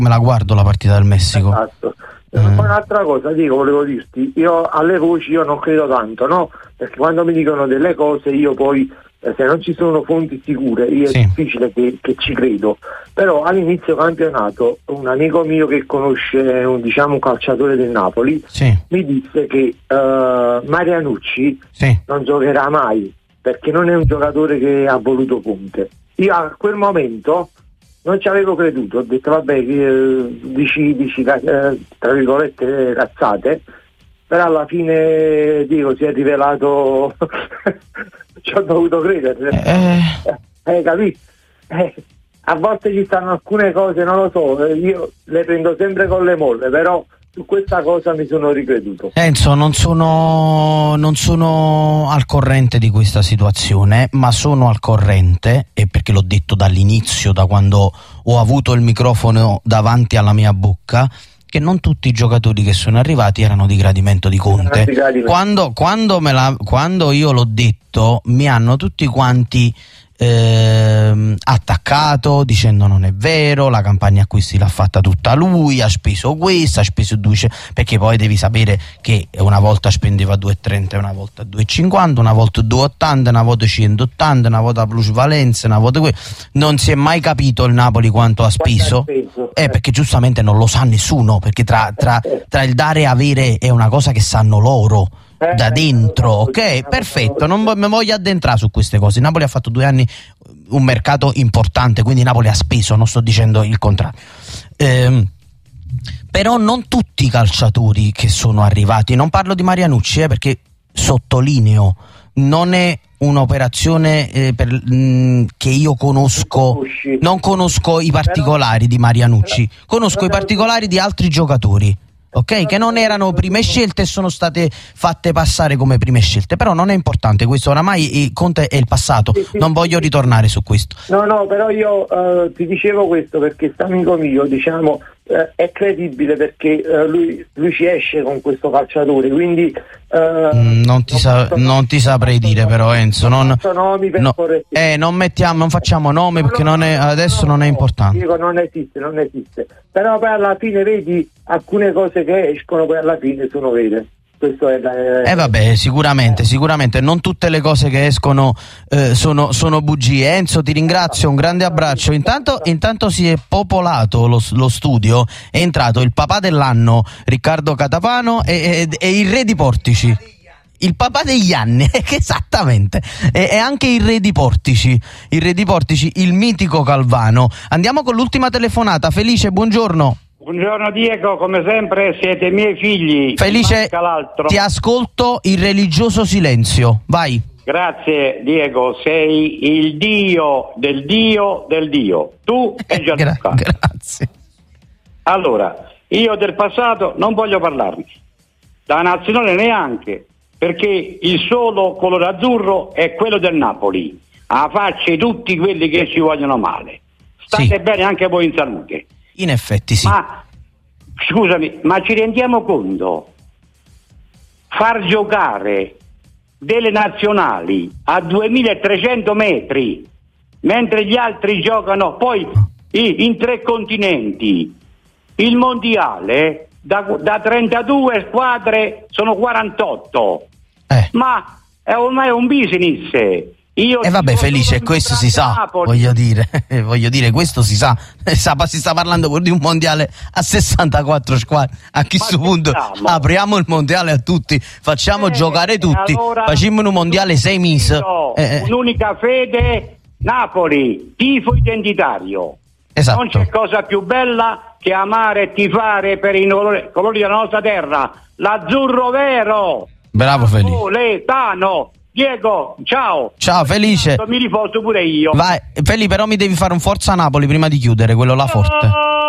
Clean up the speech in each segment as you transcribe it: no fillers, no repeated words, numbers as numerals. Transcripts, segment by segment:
me la guardo la partita del Messico. Esatto. Poi un'altra cosa, volevo dirti, io alle voci non credo tanto, no? Perché quando mi dicono delle cose io poi, se non ci sono fonti sicure, è difficile che ci credo. Però all'inizio campionato un amico mio che conosce un calciatore del Napoli mi disse che Marianucci non giocherà mai, perché non è un giocatore che ha voluto Conte. Io a quel momento non ci avevo creduto, ho detto vabbè, dici tra virgolette cazzate, però alla fine si è rivelato ci ho dovuto credere. Capito? A volte ci stanno alcune cose, non lo so, io le prendo sempre con le molle, però su questa cosa mi sono ricreduto. Enzo, non sono al corrente di questa situazione, ma sono al corrente, e perché l'ho detto dall'inizio, da quando ho avuto il microfono davanti alla mia bocca, che non tutti i giocatori che sono arrivati erano di gradimento di Conte. Quando io l'ho detto, mi hanno tutti quanti attaccato dicendo non è vero, la campagna acquisti l'ha fatta tutta lui, ha speso questo, ha speso 2, perché poi devi sapere che una volta spendeva 2,30, una volta 2,50, una volta 2,80, una volta 180, una volta plusvalenza, una volta non si è mai capito il Napoli quanto ha speso, perché giustamente non lo sa nessuno, perché tra il dare e avere è una cosa che sanno loro da dentro, ok? Perfetto, non mi voglio addentrare su queste cose. Napoli ha fatto 2 anni un mercato importante, quindi Napoli ha speso, non sto dicendo il contrario. Però non tutti i calciatori che sono arrivati, non parlo di Marianucci, perché sottolineo, non è un'operazione che io conosco, non conosco i particolari di Marianucci, conosco i particolari di altri giocatori, ok, che non erano prime scelte e sono state fatte passare come prime scelte, però non è importante questo, oramai Conte è il passato, non voglio ritornare su questo. No, però io ti dicevo questo perché sto amico mio, è credibile, perché lui ci esce con questo calciatore, quindi non ti saprei dire, però Enzo, non facciamo nomi, perché adesso non è importante. Dico, non esiste, però poi alla fine vedi alcune cose che escono, poi alla fine sono vere. Questo è vabbè, sicuramente non tutte le cose che escono sono bugie. Enzo, ti ringrazio, un grande abbraccio. Intanto si è popolato lo studio, è entrato il papà dell'anno Riccardo Catapano e il re di Portici, il papà degli anni, esattamente, e anche il re di Portici, il mitico Calvano. Andiamo con l'ultima telefonata. Felice, buongiorno. Buongiorno Diego, come sempre siete miei figli. Felice, ti ascolto in religioso silenzio, vai. Grazie Diego, sei il Dio del Dio del Dio, tu e Gianluca. Grazie. Allora, io del passato non voglio parlarne, da nazionale neanche, perché il solo colore azzurro è quello del Napoli, a faccia di tutti quelli che ci vogliono male. State bene anche voi in salute. In effetti sì. Ma scusami, ma ci rendiamo conto? Far giocare delle nazionali a 2300 metri mentre gli altri giocano poi in 3 continenti, il mondiale da 32 squadre sono 48, ma è ormai un business. Vabbè Felice, questo si sa, voglio dire, questo si sa, si sta parlando di un mondiale a 64 squadre. A questo punto apriamo il mondiale a tutti, facciamo giocare tutti, allora, facciamo un mondiale 6 mesi. Un'unica fede, Napoli, tifo identitario. Esatto. Non c'è cosa più bella che amare e tifare per i colori della nostra terra, l'azzurro vero. Bravo Felice. Napoletano. Diego, ciao. Ciao Felice. Mi riposo pure io. Vai, Felice, però mi devi fare un Forza Napoli prima di chiudere, quello là forte.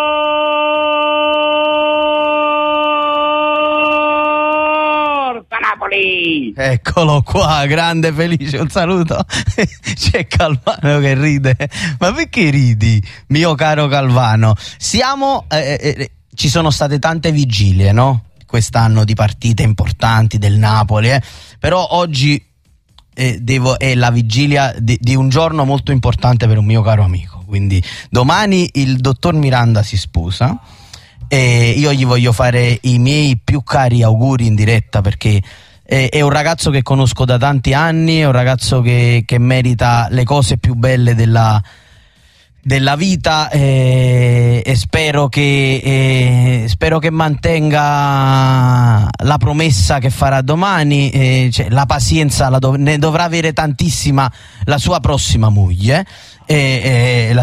Forza Napoli. Eccolo qua, grande Felice, un saluto. C'è Calvano che ride. Ma perché ridi, mio caro Calvano? Ci sono state tante vigilie, no? Quest'anno di partite importanti del Napoli, però oggi è la vigilia di un giorno molto importante per un mio caro amico, quindi domani il dottor Miranda si sposa e io gli voglio fare i miei più cari auguri in diretta, perché è un ragazzo che conosco da tanti anni, è un ragazzo che merita le cose più belle della vita, e spero che mantenga la promessa che farà domani, cioè, la pazienza ne dovrà avere tantissima la sua prossima moglie, digli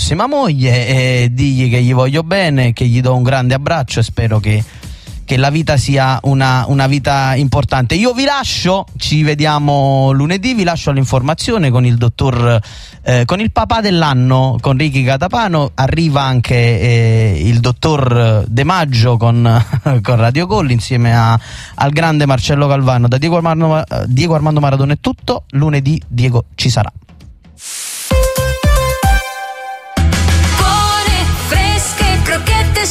che gli voglio bene, che gli do un grande abbraccio e spero che la vita sia una vita importante. Io vi lascio, ci vediamo lunedì, vi lascio all'informazione con il dottor con il papà dell'anno, con Ricky Catapano. Arriva anche il dottor De Maggio con Radio Gol insieme al grande Marcello Calvano. Da Diego Armando Maradona è tutto, lunedì Diego ci sarà. Buone, fresche, crocchette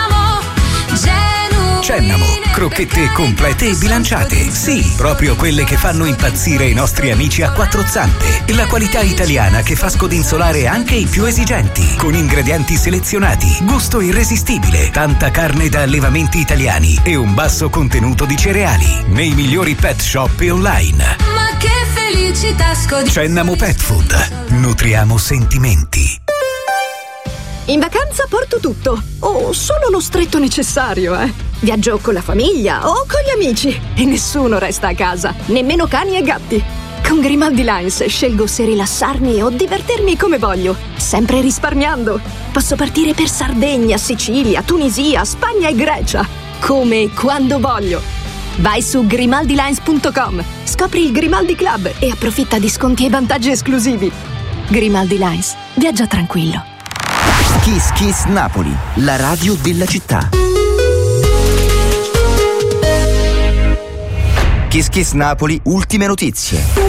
Cennamo, crocchette complete e bilanciate. Sì, proprio quelle che fanno impazzire i nostri amici a quattro zampe. La qualità italiana che fa scodinzolare anche i più esigenti. Con ingredienti selezionati, gusto irresistibile, tanta carne da allevamenti italiani e un basso contenuto di cereali. Nei migliori pet shop e online. Ma che felicità Cennamo Pet Food. Nutriamo sentimenti. In vacanza porto tutto, o solo lo stretto necessario, Viaggio con la famiglia o con gli amici e nessuno resta a casa, nemmeno cani e gatti. Con Grimaldi Lines scelgo se rilassarmi o divertirmi come voglio, sempre risparmiando. Posso partire per Sardegna, Sicilia, Tunisia, Spagna e Grecia, come e quando voglio. Vai su grimaldilines.com, scopri il Grimaldi Club e approfitta di sconti e vantaggi esclusivi. Grimaldi Lines, viaggia tranquillo. Kiss Kiss Napoli, la radio della città. Kiss Kiss Napoli, ultime notizie.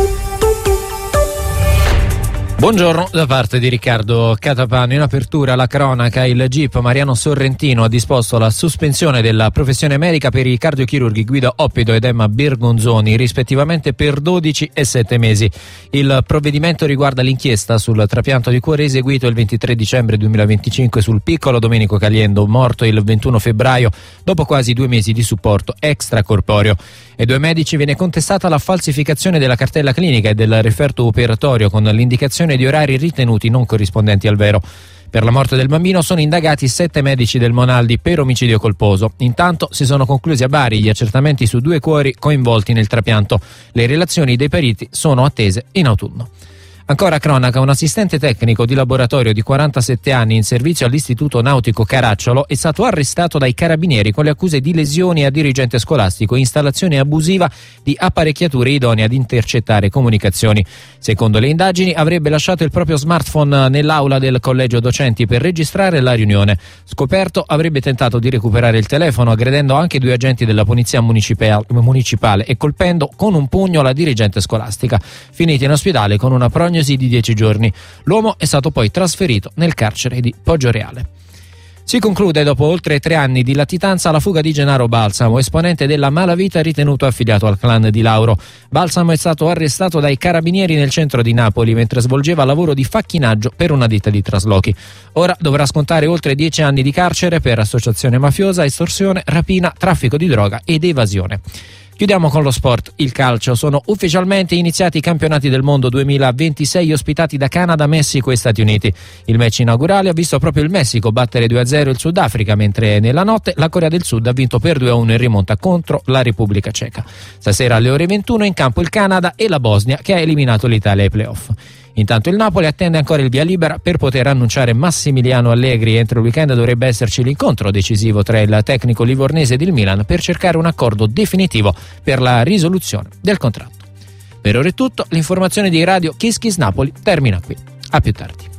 Buongiorno da parte di Riccardo Catapano. In apertura la cronaca, il GIP Mariano Sorrentino ha disposto la sospensione della professione medica per i cardiochirurghi Guido Oppido ed Emma Bergonzoni, rispettivamente per 12 e 7 mesi. Il provvedimento riguarda l'inchiesta sul trapianto di cuore eseguito il 23 dicembre 2025 sul piccolo Domenico Caliendo, morto il 21 febbraio dopo quasi 2 mesi di supporto extracorporeo. Ai 2 medici viene contestata la falsificazione della cartella clinica e del referto operatorio con l'indicazione di orari ritenuti non corrispondenti al vero. Per la morte del bambino sono indagati 7 medici del Monaldi per omicidio colposo. Intanto si sono conclusi a Bari gli accertamenti su 2 cuori coinvolti nel trapianto. Le relazioni dei periti sono attese in autunno. Ancora cronaca, un assistente tecnico di laboratorio di 47 anni in servizio all'Istituto Nautico Caracciolo è stato arrestato dai carabinieri con le accuse di lesioni a dirigente scolastico e installazione abusiva di apparecchiature idonee ad intercettare comunicazioni. Secondo le indagini avrebbe lasciato il proprio smartphone nell'aula del collegio docenti per registrare la riunione. Scoperto, avrebbe tentato di recuperare il telefono aggredendo anche 2 agenti della polizia municipale e colpendo con un pugno la dirigente scolastica. Finiti in ospedale con una prognosi di 10 giorni. L'uomo è stato poi trasferito nel carcere di Poggioreale. Si conclude dopo oltre 3 anni di latitanza la fuga di Gennaro Balsamo, esponente della malavita ritenuto affiliato al clan di Lauro. Balsamo è stato arrestato dai carabinieri nel centro di Napoli mentre svolgeva lavoro di facchinaggio per una ditta di traslochi. Ora dovrà scontare oltre 10 anni di carcere per associazione mafiosa, estorsione, rapina, traffico di droga ed evasione. Chiudiamo con lo sport, il calcio. Sono ufficialmente iniziati i campionati del mondo 2026 ospitati da Canada, Messico e Stati Uniti. Il match inaugurale ha visto proprio il Messico battere 2-0 il Sudafrica, mentre nella notte la Corea del Sud ha vinto per 2-1 in rimonta contro la Repubblica Ceca. Stasera alle ore 21 in campo il Canada e la Bosnia che ha eliminato l'Italia ai playoff. Intanto il Napoli attende ancora il via libera per poter annunciare Massimiliano Allegri. Entro il weekend dovrebbe esserci l'incontro decisivo tra il tecnico livornese ed il Milan per cercare un accordo definitivo per la risoluzione del contratto. Per ora è tutto, l'informazione di Radio Kiss Kiss Napoli termina qui. A più tardi.